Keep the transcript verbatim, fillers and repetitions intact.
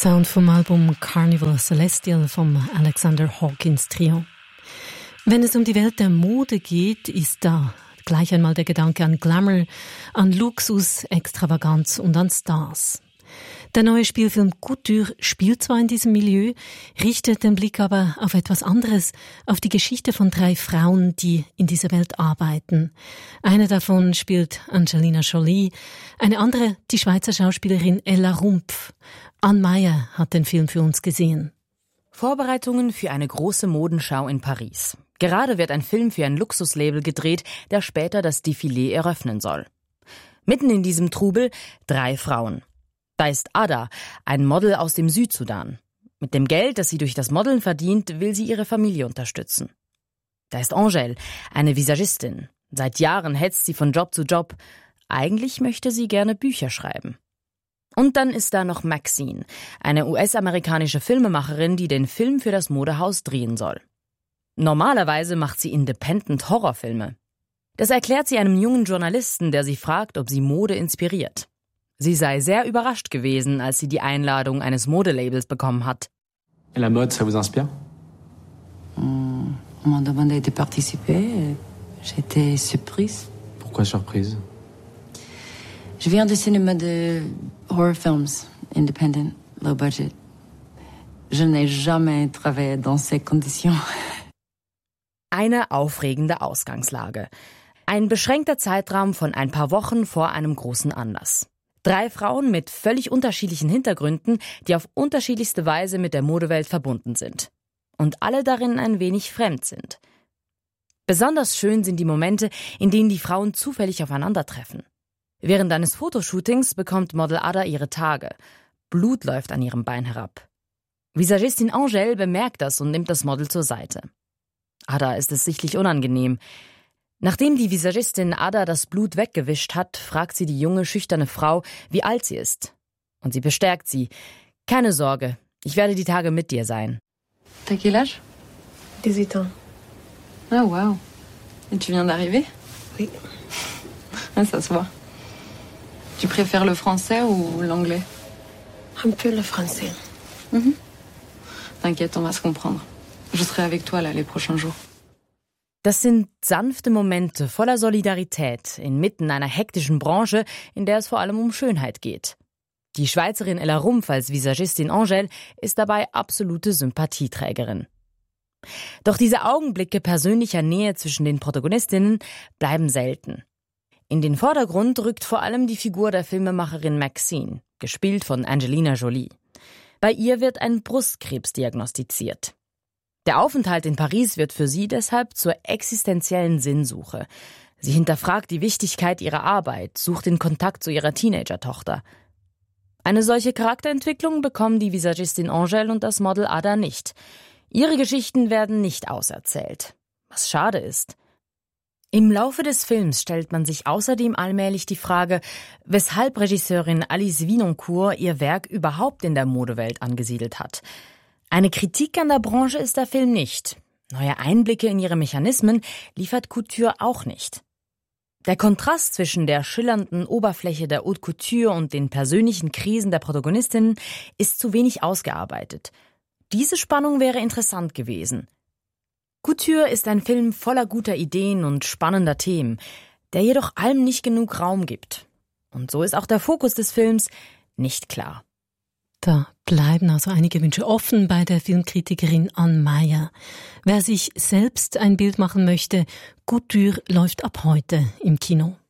Sound vom Album Carnival Celestial vom Alexander Hawkins Trio. Wenn es um die Welt der Mode geht, ist da gleich einmal der Gedanke an Glamour, an Luxus, Extravaganz und an Stars. Der neue Spielfilm Couture spielt zwar in diesem Milieu, richtet den Blick aber auf etwas anderes, auf die Geschichte von drei Frauen, die in dieser Welt arbeiten. Eine davon spielt Angelina Jolie, eine andere die Schweizer Schauspielerin Ella Rumpf. Anne Meyer hat den Film für uns gesehen. Vorbereitungen für eine große Modenschau in Paris. Gerade wird ein Film für ein Luxuslabel gedreht, der später das Défilé eröffnen soll. Mitten in diesem Trubel drei Frauen. Da ist Ada, ein Model aus dem Südsudan. Mit dem Geld, das sie durch das Modeln verdient, will sie ihre Familie unterstützen. Da ist Angèle, eine Visagistin. Seit Jahren hetzt sie von Job zu Job. Eigentlich möchte sie gerne Bücher schreiben. Und dann ist da noch Maxine, eine U S-amerikanische Filmemacherin, die den Film für das Modehaus drehen soll. Normalerweise macht sie Independent-Horrorfilme. Das erklärt sie einem jungen Journalisten, der sie fragt, ob sie Mode inspiriert. Sie sei sehr überrascht gewesen, als sie die Einladung eines Modelabels bekommen hat. La mode, ça vous inspire? On m'a demandé de participer. J'étais surprise. Pourquoi surprise? Je viens du cinéma de horror films, independent, low budget. Je n'ai jamais travaillé dans ces conditions. Eine aufregende Ausgangslage. Ein beschränkter Zeitraum von ein paar Wochen vor einem großen Anlass. Drei Frauen mit völlig unterschiedlichen Hintergründen, die auf unterschiedlichste Weise mit der Modewelt verbunden sind. Und alle darin ein wenig fremd sind. Besonders schön sind die Momente, in denen die Frauen zufällig aufeinandertreffen. Während eines Fotoshootings bekommt Model Ada ihre Tage. Blut läuft an ihrem Bein herab. Visagistin Angèle bemerkt das und nimmt das Model zur Seite. Ada ist es sichtlich unangenehm. Nachdem die Visagistin Ada das Blut weggewischt hat, fragt sie die junge, schüchterne Frau, wie alt sie ist. Und sie bestärkt sie. Keine Sorge, ich werde die Tage mit dir sein. T'as quel âge? dix-huit ans. Ah, wow. Et tu viens d'arriver? Oui. Ah, ça se voit. Tu préfères le français ou l'anglais? Un peu le français. Mhm. T'inquiète, on va se comprendre. Je serai avec toi là les prochains jours. Das sind sanfte Momente voller Solidarität inmitten einer hektischen Branche, in der es vor allem um Schönheit geht. Die Schweizerin Ella Rumpf als Visagistin Angèle ist dabei absolute Sympathieträgerin. Doch diese Augenblicke persönlicher Nähe zwischen den Protagonistinnen bleiben selten. In den Vordergrund rückt vor allem die Figur der Filmemacherin Maxine, gespielt von Angelina Jolie. Bei ihr wird ein Brustkrebs diagnostiziert. Der Aufenthalt in Paris wird für sie deshalb zur existenziellen Sinnsuche. Sie hinterfragt die Wichtigkeit ihrer Arbeit, sucht den Kontakt zu ihrer Teenager-Tochter. Eine solche Charakterentwicklung bekommen die Visagistin Angèle und das Model Ada nicht. Ihre Geschichten werden nicht auserzählt, was schade ist. Im Laufe des Films stellt man sich außerdem allmählich die Frage, weshalb Regisseurin Alice Winoncourt ihr Werk überhaupt in der Modewelt angesiedelt hat. Eine Kritik an der Branche ist der Film nicht. Neue Einblicke in ihre Mechanismen liefert Couture auch nicht. Der Kontrast zwischen der schillernden Oberfläche der Haute Couture und den persönlichen Krisen der Protagonistinnen ist zu wenig ausgearbeitet. Diese Spannung wäre interessant gewesen. Couture ist ein Film voller guter Ideen und spannender Themen, der jedoch allem nicht genug Raum gibt. Und so ist auch der Fokus des Films nicht klar. Da bleiben also einige Wünsche offen bei der Filmkritikerin Anne Meyer. Wer sich selbst ein Bild machen möchte, Couture läuft ab heute im Kino.